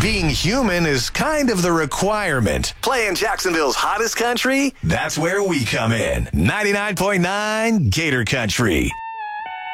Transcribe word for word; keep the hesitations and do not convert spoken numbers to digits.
being human is kind of the requirement. Playing Jacksonville's hottest country? That's where we come in. ninety-nine point nine Gator Country.